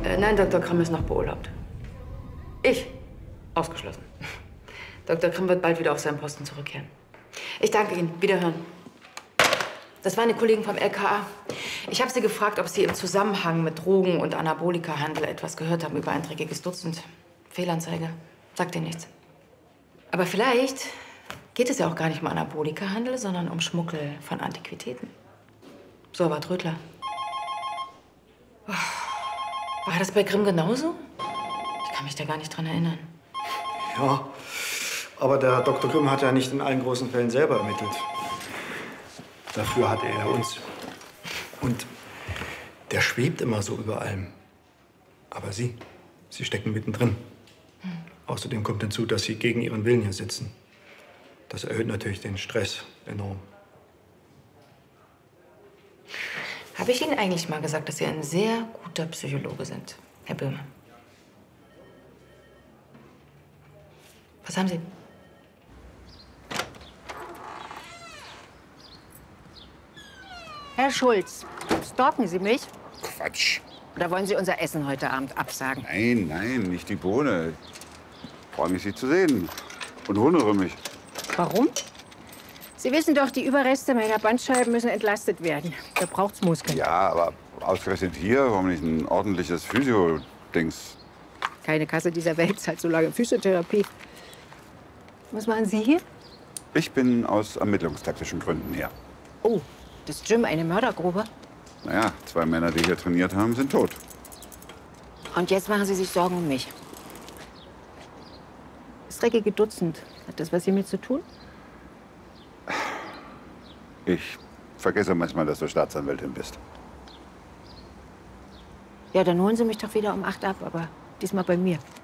Nein, Dr. Grimm ist noch beurlaubt. Ich? Ausgeschlossen. Dr. Grimm wird bald wieder auf seinen Posten zurückkehren. Ich danke Ihnen. Wiederhören. Das waren die Kollegen vom LKA. Ich habe Sie gefragt, ob Sie im Zusammenhang mit Drogen- und Anabolika-Handel etwas gehört haben über ein dreckiges Dutzend. Fehlanzeige. Sagt Ihnen nichts. Aber vielleicht geht es ja auch gar nicht um Anabolika-Handel, sondern um Schmuggel von Antiquitäten. So, aber Trödler. War das bei Grimm genauso? Ich kann mich da gar nicht dran erinnern. Ja, aber der Dr. Grimm hat ja nicht in allen großen Fällen selber ermittelt. Dafür hat er uns. Und der schwebt immer so über allem. Aber Sie stecken mittendrin. Außerdem kommt hinzu, dass Sie gegen Ihren Willen hier sitzen. Das erhöht natürlich den Stress enorm. Habe ich Ihnen eigentlich mal gesagt, dass Sie ein sehr guter Psychologe sind, Herr Böhme? Was haben Sie? Herr Schulz, stalken Sie mich? Quatsch. Oder wollen Sie unser Essen heute Abend absagen? Nein, nein, nicht die Bohne. Ich freue mich, Sie zu sehen. Und wundere mich. Warum? Sie wissen doch, die Überreste meiner Bandscheiben müssen entlastet werden. Da braucht's Muskeln. Ja, aber ausgerechnet hier, warum nicht ein ordentliches Physio-Dings? Keine Kasse dieser Welt zahlt so lange Physiotherapie. Was machen Sie hier? Ich bin aus ermittlungstaktischen Gründen hier. Oh, das Gym eine Mördergrube? Naja, 2 Männer, die hier trainiert haben, sind tot. Und jetzt machen Sie sich Sorgen um mich. Das dreckige Dutzend, hat das was hiermit zu tun? Ich vergesse manchmal, dass du Staatsanwältin bist. Ja, dann holen Sie mich doch wieder um 8 ab, aber diesmal bei mir.